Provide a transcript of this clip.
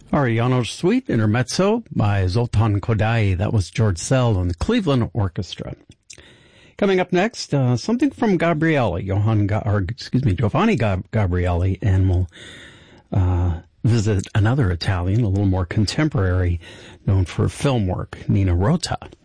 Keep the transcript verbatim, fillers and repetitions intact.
Ariano Suite, Intermezzo by Zoltan Kodaly. That was George Szell and the Cleveland Orchestra. Coming up next, uh, something from Gabriele, Johann, Ga- or excuse me, Giovanni Gab- Gabrieli, and we'll uh, visit another Italian, a little more contemporary, known for film work, Nina Rota.